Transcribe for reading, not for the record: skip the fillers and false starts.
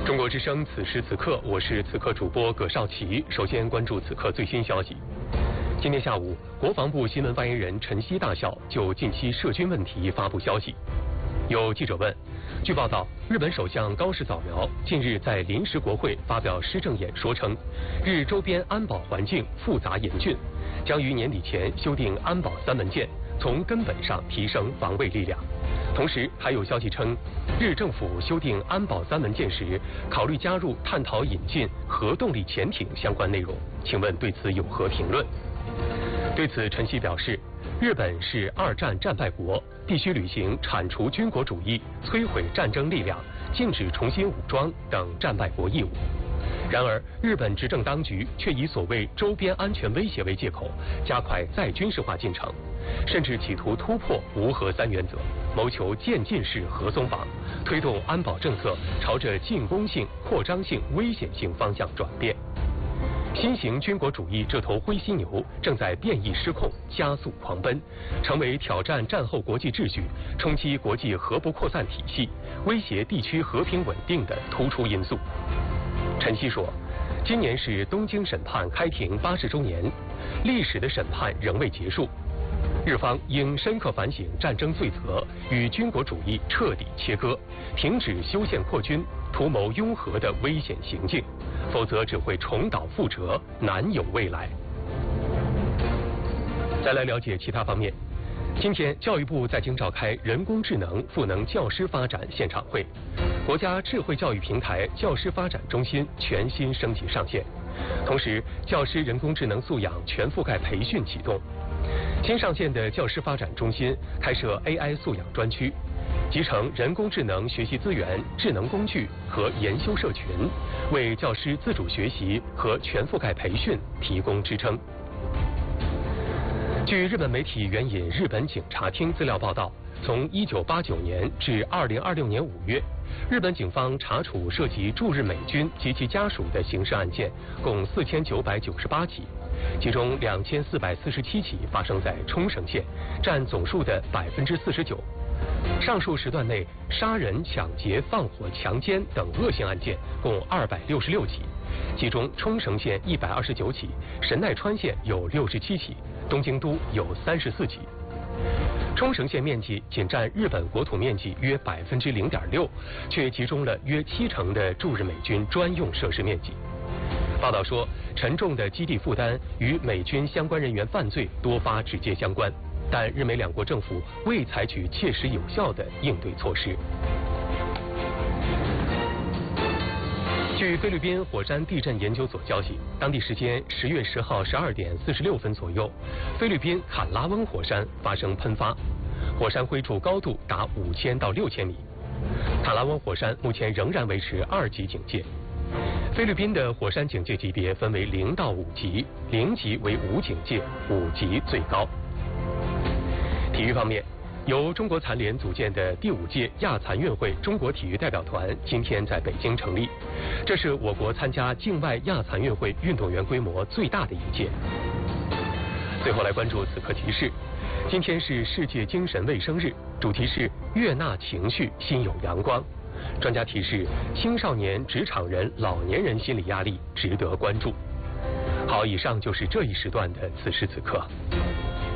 中国之声此时此刻，我是此刻主播葛少奇。首先关注此刻最新消息。今天下午，国防部新闻发言人陈希大校就近期涉军问题发布消息。有记者问，据报道，日本首相高市早苗近日在临时国会发表施政演说称，日周边安保环境复杂严峻，将于年底前修订安保三文件，从根本上提升防卫力量。同时，还有消息称，日政府修订安保三文件时，考虑加入探讨引进核动力潜艇相关内容。请问对此有何评论？对此，陈希表示，日本是2战战败国，必须履行铲除军国主义、摧毁战争力量、禁止重新武装等战败国义务。然而，日本执政当局却以所谓周边安全威胁为借口，加快再军事化进程，甚至企图突破无核三原则，谋求渐进式核松绑，推动安保政策朝着进攻性、扩张性、危险性方向转变。新型军国主义这头灰犀牛正在变异失控、加速狂奔，成为挑战战后国际秩序、冲击国际核不扩散体系、威胁地区和平稳定的突出因素。陈希说，今年是东京审判开庭80周年，历史的审判仍未结束，日方应深刻反省战争罪责，与军国主义彻底切割，停止修宪扩军、图谋拥核的危险行径，否则只会重蹈覆辙，难有未来。再来了解其他方面。今天，教育部在京召开人工智能赋能教师发展现场会，国家智慧教育平台教师发展中心全新升级上线，同时教师人工智能素养全覆盖培训启动。新上线的教师发展中心开设 AI 素养专区，集成人工智能学习资源、智能工具和研修社群，为教师自主学习和全覆盖培训提供支撑。据日本媒体援引日本警察厅资料报道，从1989年至2026年5月，日本警方查处涉及驻日美军及其家属的刑事案件共4998起，其中2447起发生在冲绳县，占总数的49%。上述时段内，杀人、抢劫、放火、强奸等恶性案件共266起，其中冲绳县129起，神奈川县有67起，东京都有34起。冲绳县面积仅占日本国土面积约0.6%，却集中了约70%的驻日美军专用设施面积。报道说，沉重的基地负担与美军相关人员犯罪多发直接相关，但日美两国政府未采取切实有效的应对措施。据菲律宾火山地震研究所消息，当地时间10月10号12点46分左右，菲律宾坎拉温火山发生喷发，火山灰柱高度达5000到6000米。坎拉温火山目前仍然维持2级警戒。菲律宾的火山警戒级别分为0到5级，0级为无警戒，5级最高。体育方面，由中国残联组建的第5届亚残运会中国体育代表团今天在北京成立，这是我国参加境外亚残运会运动员规模最大的一届。最后来关注此刻提示，今天是世界精神卫生日，主题是悦纳情绪，心有阳光。专家提示，青少年、职场人、老年人心理压力值得关注。好，以上就是这一时段的此时此刻。